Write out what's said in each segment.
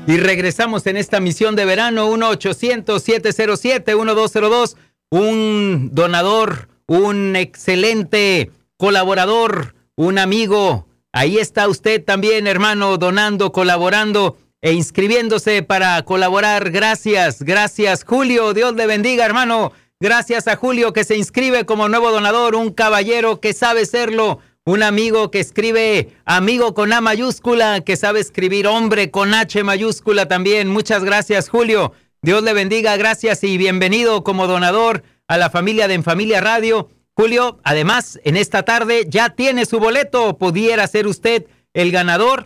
Y regresamos en esta misión de verano, 1-800-707-1202. Un donador, un excelente colaborador, un amigo. Ahí está usted también, hermano, donando, colaborando e inscribiéndose para colaborar. Gracias, gracias, Julio. Dios le bendiga, hermano. Gracias a Julio que se inscribe como nuevo donador, un caballero que sabe serlo, un amigo que escribe amigo con A mayúscula, que sabe escribir hombre con H mayúscula también. Muchas gracias, Julio. Dios le bendiga, gracias y bienvenido como donador a la familia de En Familia Radio. Julio, además, en esta tarde ya tiene su boleto. Pudiera ser usted el ganador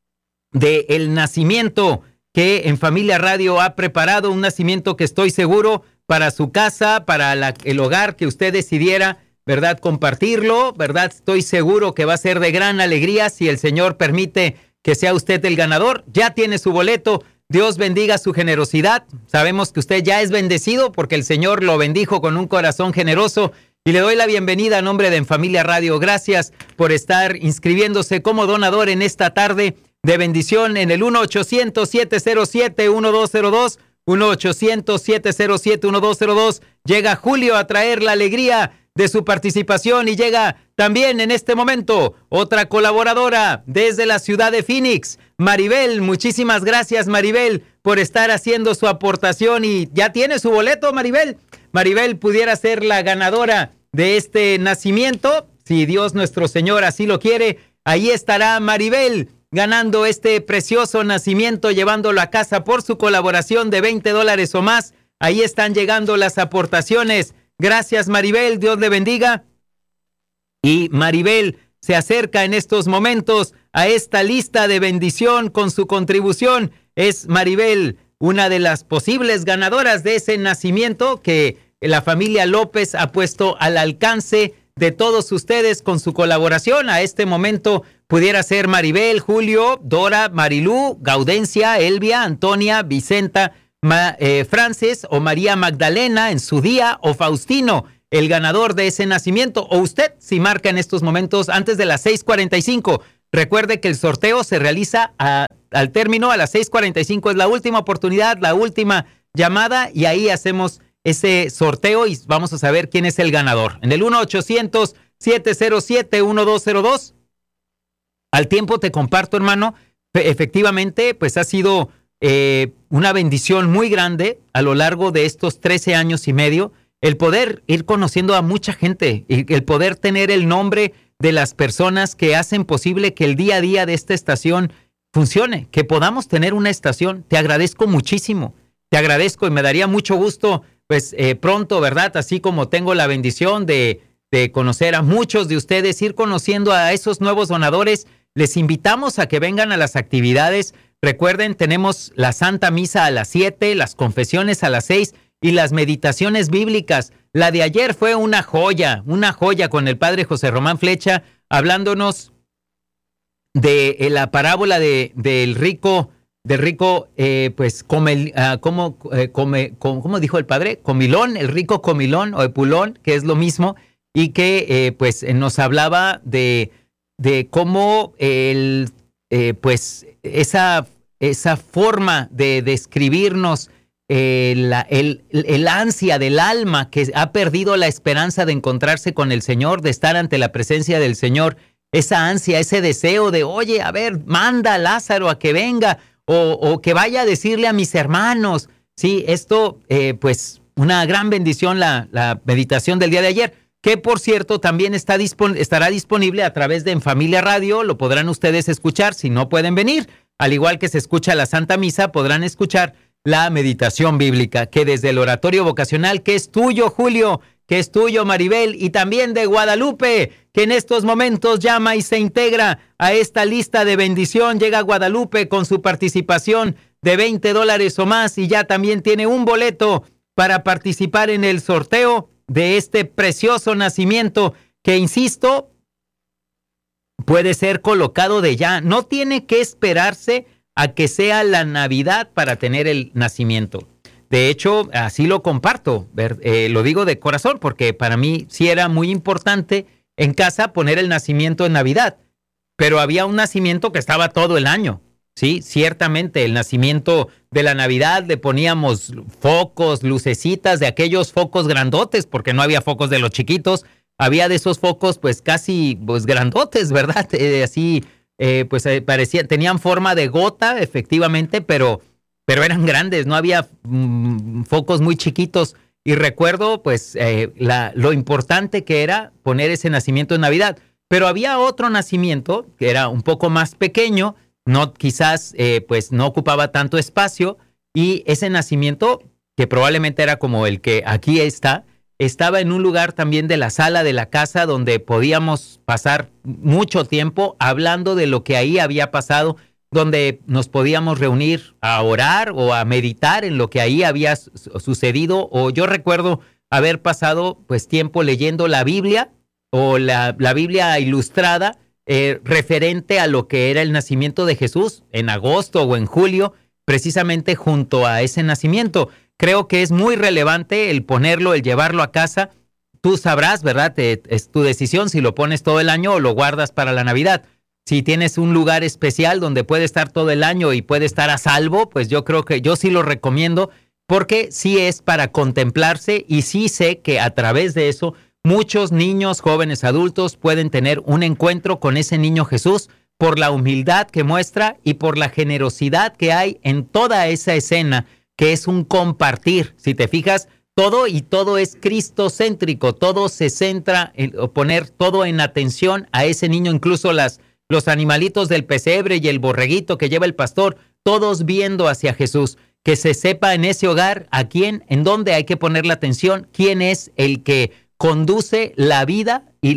del nacimiento que En Familia Radio ha preparado, un nacimiento que estoy seguro para su casa, para el hogar que usted decidiera, ¿verdad?, compartirlo, ¿verdad? Estoy seguro que va a ser de gran alegría si el Señor permite que sea usted el ganador. Ya tiene su boleto. Dios bendiga su generosidad. Sabemos que usted ya es bendecido porque el Señor lo bendijo con un corazón generoso. Y le doy la bienvenida a nombre de En Familia Radio. Gracias por estar inscribiéndose como donador en esta tarde de bendición en el 1-800-707-1202. 1-800-707-1202. Llega Julio a traer la alegría de su participación y llega también en este momento otra colaboradora desde la ciudad de Phoenix, Maribel. Muchísimas gracias, Maribel, por estar haciendo su aportación y ya tiene su boleto, Maribel. Maribel pudiera ser la ganadora de este nacimiento, si Dios nuestro Señor así lo quiere. Ahí estará Maribel ganando este precioso nacimiento, llevándolo a casa por su colaboración de $20 o más. Ahí están llegando las aportaciones. Gracias, Maribel, Dios le bendiga. Y Maribel se acerca en estos momentos a esta lista de bendición con su contribución. Es Maribel una de las posibles ganadoras de ese nacimiento que la familia López ha puesto al alcance de todos ustedes con su colaboración. A este momento pudiera ser Maribel, Julio, Dora, Marilú, Gaudencia, Elvia, Antonia, Vicenta, Frances o María Magdalena en su día, o Faustino, el ganador de ese nacimiento, o usted si marca en estos momentos antes de las 6:45. Recuerde que el sorteo se realiza al término a las 6:45, es la última oportunidad, la última llamada, y ahí hacemos ese sorteo y vamos a saber quién es el ganador. En el 1-800-707-1202. Al tiempo te comparto, hermano, efectivamente, pues ha sido una bendición muy grande a lo largo de estos 13 años y medio, el poder ir conociendo a mucha gente, el poder tener el nombre de las personas que hacen posible que el día a día de esta estación funcione, que podamos tener una estación. Te agradezco muchísimo, te agradezco y me daría mucho gusto, pues pronto, ¿verdad? Así como tengo la bendición de conocer a muchos de ustedes, ir conociendo a esos nuevos donadores. Les invitamos a que vengan a las actividades. Recuerden, tenemos la Santa Misa a las 7, las confesiones a las 6 y las meditaciones bíblicas. La de ayer fue una joya con el padre José Román Flecha, hablándonos de la parábola del rico, pues, ¿cómo dijo el padre? Comilón, el rico comilón o epulón, que es lo mismo, y que pues nos hablaba de cómo pues esa forma de describirnos el ansia del alma que ha perdido la esperanza de encontrarse con el Señor, de estar ante la presencia del Señor, esa ansia, ese deseo de, oye, a ver, manda a Lázaro a que venga, o que vaya a decirle a mis hermanos. Sí, esto, pues, una gran bendición la meditación del día de ayer, que por cierto también estará disponible a través de En Familia Radio. Lo podrán ustedes escuchar si no pueden venir. Al igual que se escucha la Santa Misa, podrán escuchar la meditación bíblica, que desde el oratorio vocacional, que es tuyo, Julio, que es tuyo, Maribel, y también de Guadalupe, que en estos momentos llama y se integra a esta lista de bendición. Llega Guadalupe con su participación de $20 o más y ya también tiene un boleto para participar en el sorteo de este precioso nacimiento que, insisto, puede ser colocado de ya. No tiene que esperarse a que sea la Navidad para tener el nacimiento. De hecho, así lo comparto, lo digo de corazón, porque para mí sí era muy importante en casa poner el nacimiento en Navidad, pero había un nacimiento que estaba todo el año. Sí, ciertamente, el nacimiento de la Navidad le poníamos focos, lucecitas de aquellos focos grandotes, porque no había focos de los chiquitos, había de esos focos pues casi pues grandotes, ¿verdad? Así, parecían, tenían forma de gota, efectivamente, pero eran grandes, no había focos muy chiquitos. Y recuerdo pues lo importante que era poner ese nacimiento en Navidad. Pero había otro nacimiento que era un poco más pequeño, no quizás pues no ocupaba tanto espacio, y ese nacimiento, que probablemente era como el que aquí está, estaba en un lugar también de la sala de la casa donde podíamos pasar mucho tiempo hablando de lo que ahí había pasado, donde nos podíamos reunir a orar o a meditar en lo que ahí había sucedido. O yo recuerdo haber pasado pues tiempo leyendo la Biblia o la Biblia ilustrada referente a lo que era el nacimiento de Jesús en agosto o en julio, precisamente junto a ese nacimiento. Creo que es muy relevante el ponerlo, el llevarlo a casa. Tú sabrás, ¿verdad? Es tu decisión si lo pones todo el año o lo guardas para la Navidad. Si tienes un lugar especial donde puede estar todo el año y puede estar a salvo, pues yo creo que yo sí lo recomiendo, porque sí es para contemplarse y sí sé que a través de eso muchos niños, jóvenes, adultos pueden tener un encuentro con ese niño Jesús por la humildad que muestra y por la generosidad que hay en toda esa escena, que es un compartir. Si te fijas, todo es cristocéntrico, todo se centra en poner todo en atención a ese niño, incluso los animalitos del pesebre y el borreguito que lleva el pastor, todos viendo hacia Jesús. Que se sepa en ese hogar a quién, en dónde hay que poner la atención, quién es el que conduce la vida y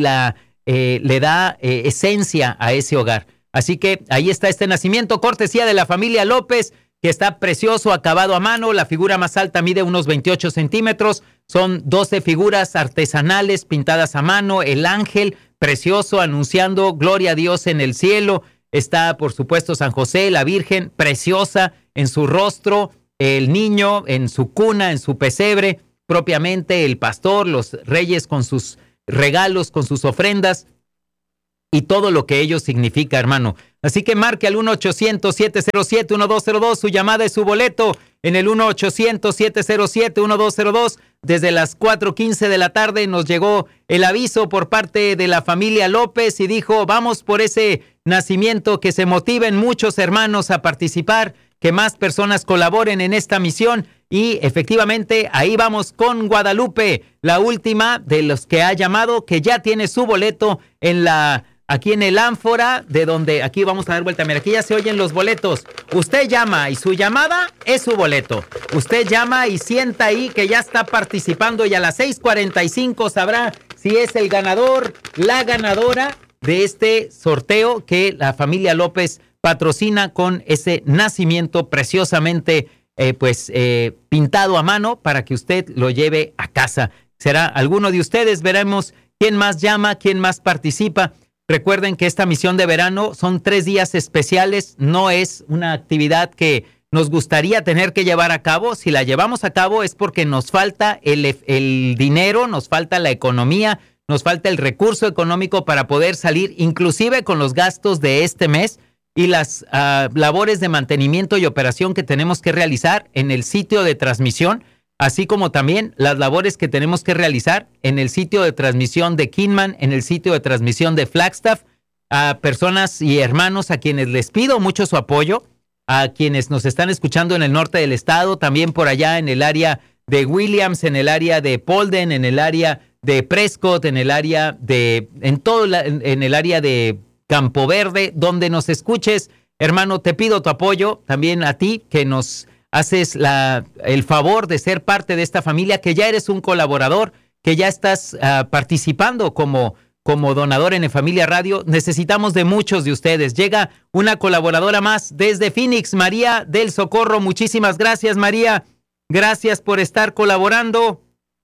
le da esencia a ese hogar. Así que ahí está este nacimiento, cortesía de la familia López, que está precioso, acabado a mano. La figura más alta mide unos 28 centímetros. Son 12 figuras artesanales pintadas a mano. El ángel precioso anunciando gloria a Dios en el cielo. Está, por supuesto, San José, la Virgen, preciosa en su rostro. El niño en su cuna, en su pesebre. Propiamente el pastor, los reyes con sus regalos, con sus ofrendas y todo lo que ello significa, hermano. Así que marque al 1-800-707-1202, su llamada es su boleto en el 1-800-707-1202. Desde las 4:15 de la tarde nos llegó el aviso por parte de la familia López y dijo, vamos por ese nacimiento, que se motiven muchos hermanos a participar, que más personas colaboren en esta misión. Y efectivamente, ahí vamos con Guadalupe, la última de los que ha llamado, que ya tiene su boleto aquí en el ánfora, de donde, aquí vamos a dar vuelta, mira, aquí ya se oyen los boletos. Usted llama y su llamada es su boleto. Usted llama y sienta ahí que ya está participando, y a las 6:45 sabrá si es el ganador, la ganadora de este sorteo que la familia López patrocina con ese nacimiento preciosamente pintado a mano para que usted lo lleve a casa. Será alguno de ustedes, veremos quién más llama, quién más participa. Recuerden que esta misión de verano son 3 días especiales, no es una actividad que nos gustaría tener que llevar a cabo. Si la llevamos a cabo es porque nos falta el dinero, nos falta la economía, nos falta el recurso económico para poder salir, inclusive con los gastos de este mes y las labores de mantenimiento y operación que tenemos que realizar en el sitio de transmisión, así como también las labores que tenemos que realizar en el sitio de transmisión de Kingman, en el sitio de transmisión de Flagstaff. A personas y hermanos a quienes les pido mucho su apoyo, a quienes nos están escuchando en el norte del estado, también por allá en el área de Williams, en el área de Polden, en el área de Prescott, en el área en el área de Campo Verde, donde nos escuches, hermano, te pido tu apoyo, también a ti que nos haces el favor de ser parte de esta familia, que ya eres un colaborador, que ya estás participando como donador en Familia Radio. Necesitamos de muchos de ustedes. Llega una colaboradora más desde Phoenix, María del Socorro. Muchísimas gracias, María. Gracias por estar colaborando.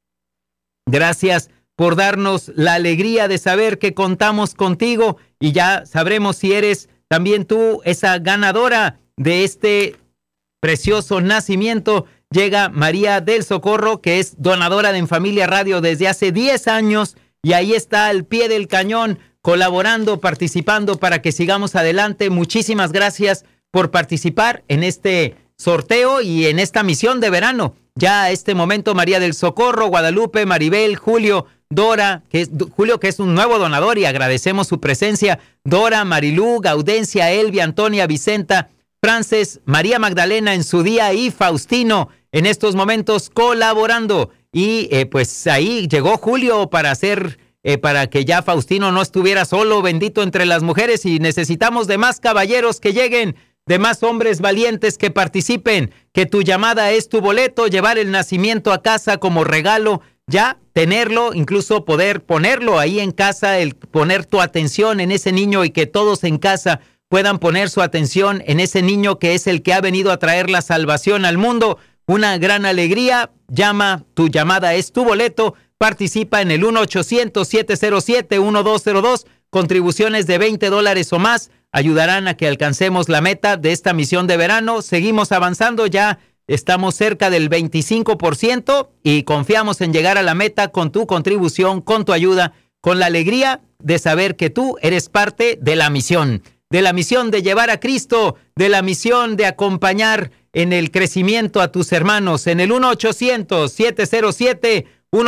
Gracias por darnos la alegría de saber que contamos contigo, y ya sabremos si eres también tú esa ganadora de este precioso nacimiento. Llega María del Socorro, que es donadora de En Familia Radio desde hace 10 años, y ahí está al pie del cañón, colaborando, participando para que sigamos adelante. Muchísimas gracias por participar en este sorteo y en esta misión de verano. Ya a este momento María del Socorro, Guadalupe, Maribel, Julio, Dora, Julio que es un nuevo donador y agradecemos su presencia, Dora, Marilú, Gaudencia, Elvia, Antonia, Vicenta, Frances, María Magdalena en su día y Faustino en estos momentos colaborando. Y pues ahí llegó Julio para que ya Faustino no estuviera solo, bendito entre las mujeres, y necesitamos de más caballeros que lleguen, de más hombres valientes que participen, que tu llamada es tu boleto, llevar el nacimiento a casa como regalo, ya tenerlo, incluso poder ponerlo ahí en casa, el poner tu atención en ese niño y que todos en casa puedan poner su atención en ese niño que es el que ha venido a traer la salvación al mundo. Una gran alegría. Llama, tu llamada es tu boleto. Participa en el 1-800-707-1202. Contribuciones de $20 o más ayudarán a que alcancemos la meta de esta misión de verano. Seguimos avanzando, ya estamos cerca del 25% y confiamos en llegar a la meta con tu contribución, con tu ayuda, con la alegría de saber que tú eres parte de la misión de llevar a Cristo, de la misión de acompañar en el crecimiento a tus hermanos. En el 1-800-707-1202,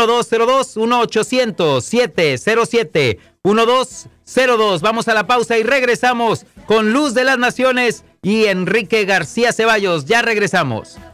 1-800-707-1202. Vamos a la pausa y regresamos con Luz de las Naciones y Enrique García Ceballos. Ya regresamos.